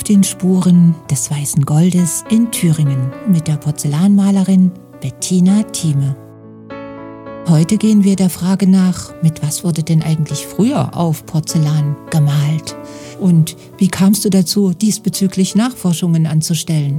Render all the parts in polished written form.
den Spuren des weißen Goldes in Thüringen mit der Porzellanmalerin Bettina Thieme. Heute gehen wir der Frage nach, mit was wurde denn eigentlich früher auf Porzellan gemalt? Und wie kamst du dazu, diesbezüglich Nachforschungen anzustellen?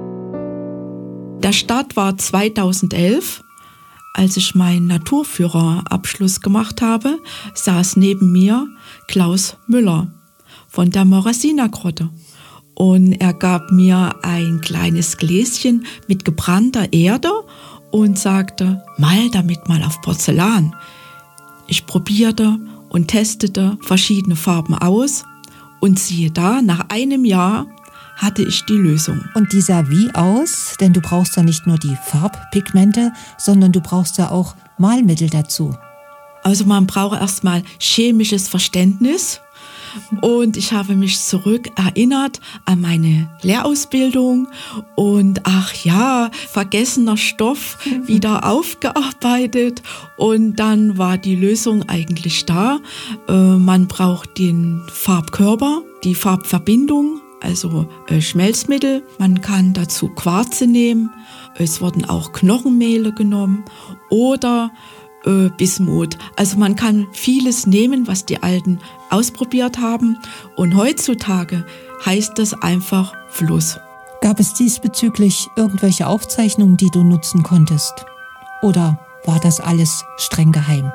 Der Start war 2011, als ich meinen Naturführerabschluss gemacht habe, saß neben mir Klaus Müller von der Morasina-Grotte. Und er gab mir ein kleines Gläschen mit gebrannter Erde und sagte, mal damit mal auf Porzellan. Ich probierte und testete verschiedene Farben aus und siehe da, nach einem Jahr hatte ich die Lösung. Und die sah wie aus? Denn du brauchst ja nicht nur die Farbpigmente, sondern du brauchst ja auch Malmittel dazu. Also man braucht erstmal chemisches Verständnis. Und ich habe mich zurück erinnert an meine Lehrausbildung und ach ja, vergessener Stoff wieder aufgearbeitet und dann war die Lösung eigentlich da. Man braucht den Farbkörper, die Farbverbindung, also Schmelzmittel. Man kann dazu Quarze nehmen, es wurden auch Knochenmehle genommen oder Bismut. Also man kann vieles nehmen, was die Alten ausprobiert haben. Und heutzutage heißt das einfach Fluss. Gab es diesbezüglich irgendwelche Aufzeichnungen, die du nutzen konntest? Oder war das alles streng geheim?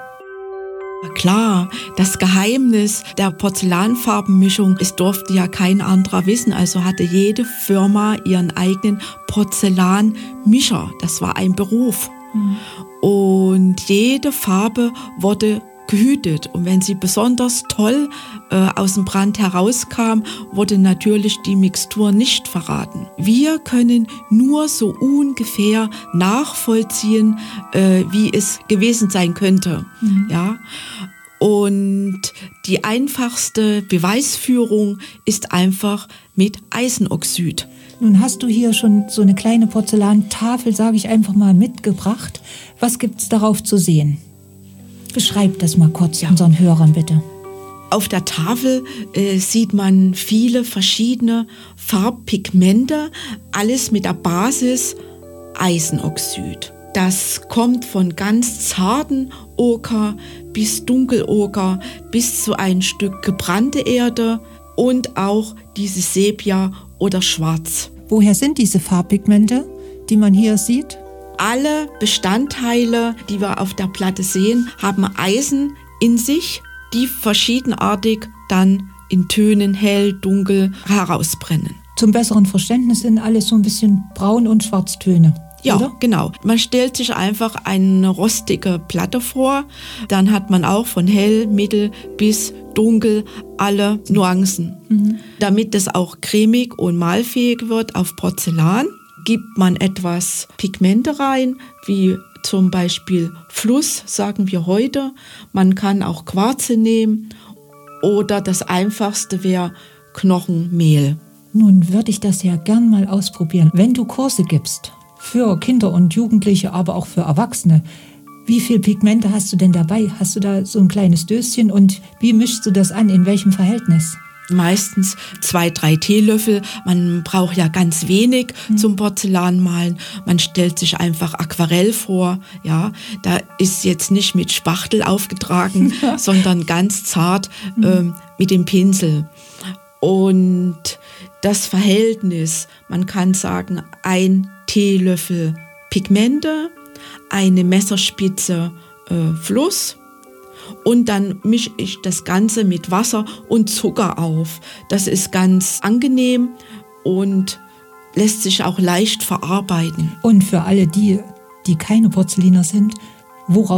Klar, das Geheimnis der Porzellanfarbenmischung, es durfte ja kein anderer wissen. Also hatte jede Firma ihren eigenen Porzellanmischer. Das war ein Beruf. Und jede Farbe wurde gehütet. Und wenn sie besonders toll aus dem Brand herauskam, wurde natürlich die Mixtur nicht verraten. Wir können nur so ungefähr nachvollziehen, wie es gewesen sein könnte. Ja? Und die einfachste Beweisführung ist einfach mit Eisenoxid. Nun hast du hier schon so eine kleine Porzellantafel, sage ich einfach mal, mitgebracht. Was gibt's darauf zu sehen? Beschreib das mal kurz unseren Hörern bitte. Auf der Tafel sieht man viele verschiedene Farbpigmente, alles mit der Basis Eisenoxid. Das kommt von ganz zarten Oker bis Dunkeloker bis zu ein Stück gebrannte Erde und auch dieses Sepia oder Schwarz. Woher sind diese Farbpigmente, die man hier sieht? Alle Bestandteile, die wir auf der Platte sehen, haben Eisen in sich, die verschiedenartig dann in Tönen hell, dunkel herausbrennen. Zum besseren Verständnis sind alles so ein bisschen Braun- und Schwarztöne. Ja, oder? Genau. Man stellt sich einfach eine rostige Platte vor. Dann hat man auch von hell, mittel bis dunkel alle Nuancen. Damit es auch cremig und malfähig wird auf Porzellan, gibt man etwas Pigmente rein, wie zum Beispiel Fluss, sagen wir heute. Man kann auch Quarze nehmen oder das Einfachste wäre Knochenmehl. Nun würde ich das ja gern mal ausprobieren. Wenn du Kurse gibst, für Kinder und Jugendliche, aber auch für Erwachsene, wie viel Pigmente hast du denn dabei? Hast du da so ein kleines Döschen und wie mischst du das an? In welchem Verhältnis? Meistens 2-3 Teelöffel. Man braucht ja ganz wenig zum Porzellanmalen. Man stellt sich einfach Aquarell vor. Ja, da ist jetzt nicht mit Spachtel aufgetragen, sondern ganz zart mit dem Pinsel. Und das Verhältnis, man kann sagen, 1 Teelöffel Pigmente, eine Messerspitze Fluss. Und dann mische ich das Ganze mit Wasser und Zucker auf. Das ist ganz angenehm und lässt sich auch leicht verarbeiten. Und für alle die keine Porzelliner sind, worauf